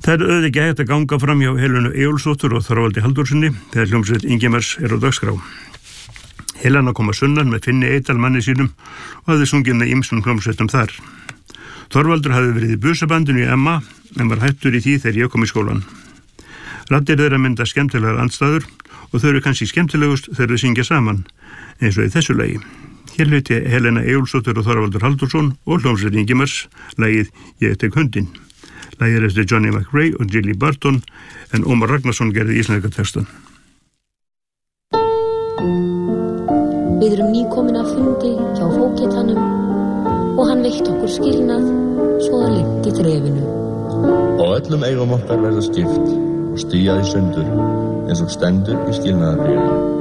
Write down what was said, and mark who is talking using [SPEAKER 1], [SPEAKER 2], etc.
[SPEAKER 1] Það er auðvitað ekki hægt að ganga fram hjá Helenu Eyjólfsdóttur og Þorvaldi Halldórssyni þegar hljómsveit Ingimars á dagskrá. Helena kom að sunnan með Finni Eydal manni sínum og hafði sungið með ýmsum hljómsveitum þar. Þorvaldur hafði verið í busabandinu í Emma en var hættur í því þegar ég kom í skólan. Raddir þeirra mynda skemmtilegar andstæður og þau eru kannski skemmtilegust þegar þau syngja saman, eins og í þessu lagi. Hér hluti Helena Eyjólfsdóttur og Þorvaldur Halldórsson og hljómsveit Ingimars lagið Ég tek hundinn. Lagið er eftir Johnny McRae og Jilly Barton en Ómar Ragnarsson gerði íslenska textan.
[SPEAKER 2] Við erum nýkomin af fundi hjá fógetanum og hann veitt okkur skilnað svo það litt í þrefinu.
[SPEAKER 3] Og öllum eigum okkar verða skipt og stíað í sundur eins og stendur í skilnaðarbréfinu.